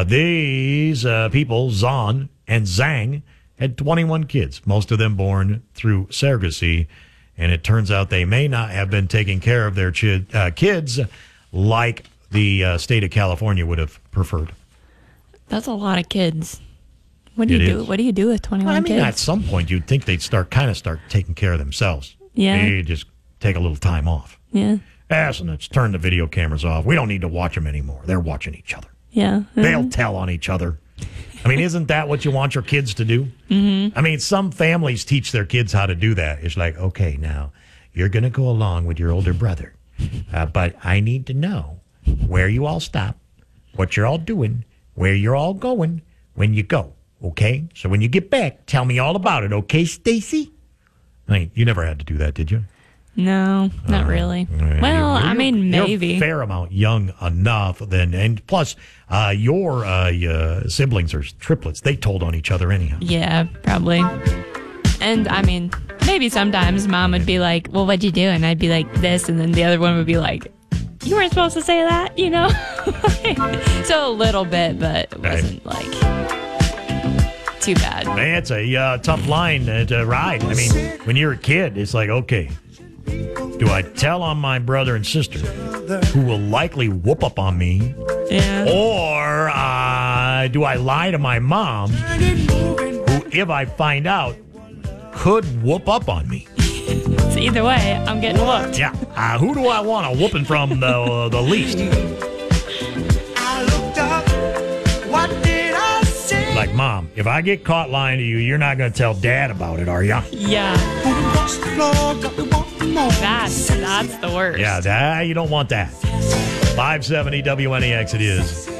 These people, Zahn and Zhang, had 21 kids, most of them born through surrogacy. And it turns out they may not have been taking care of their kids like the state of California would have preferred. That's a lot of kids. What do you do? What do you do with 21 kids? At some point, you'd think they'd start taking care of themselves. Yeah. They just take a little time off. Yeah. So let's turn the video cameras off. We don't need to watch them anymore. They're watching each other. Yeah. They'll tell on each other. I mean, isn't that what you want your kids to do? Mm-hmm. I mean, some families teach their kids how to do that. It's like, okay, now you're going to go along with your older brother, but I need to know where you all stop, what you're all doing, where you're all going when you go. Okay? So when you get back, tell me all about it. Okay, Stacy? I mean, you never had to do that, did you? No, not really. Well, I mean, maybe. You're a fair amount young enough then. And plus, your siblings are triplets. They told on each other anyhow. Yeah, probably. And, I mean, maybe sometimes Mom would be like, well, what'd you do? And I'd be like, this. And then the other one would be like, you weren't supposed to say that, you know? So a little bit, but it wasn't like too bad. Man, it's a tough line to ride. I mean, when you're a kid, it's like, okay, do I tell on my brother and sister who will likely whoop up on me? Yeah. Or do I lie to my mom who, if I find out, could whoop up on me? So either way, I'm getting whooped. Yeah. Who do I want a whooping from the least? Like, Mom, if I get caught lying to you, you're not going to tell Dad about it, are ya? Yeah. That's the worst. Yeah, you don't want that. 570 WNEX it is.